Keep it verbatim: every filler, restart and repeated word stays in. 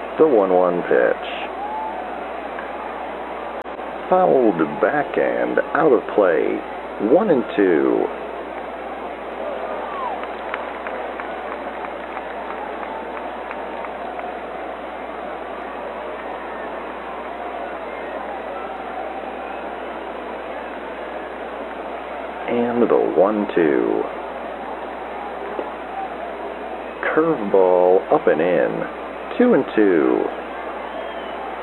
The one one pitch. Fouled backhand, out of play. One and two. And the one two. Curveball up and in. Two and two.